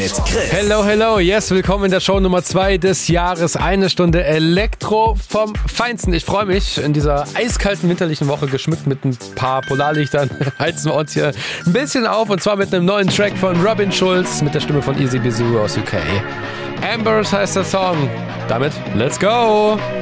mit Chris. Hello, yes, willkommen in der Show Nummer 2 des Jahres. Eine Stunde Elektro vom Feinsten. Ich freue mich, in dieser eiskalten winterlichen Woche geschmückt mit ein paar Polarlichtern heizen wir uns hier ein bisschen auf, und zwar mit einem neuen Track von Robin Schulz mit der Stimme von Easy Bizou aus UK. Ambers heißt der Song. Damit, let's go!